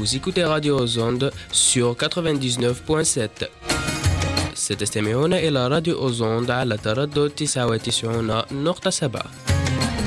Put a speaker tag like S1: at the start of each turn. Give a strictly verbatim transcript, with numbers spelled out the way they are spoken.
S1: Vous écoutez Radio Ozonde sur quatre-vingt-dix-neuf point sept. ستستمعون إلى راديو أوزوند على تردد تسعة وتسعين نقطة سبعة.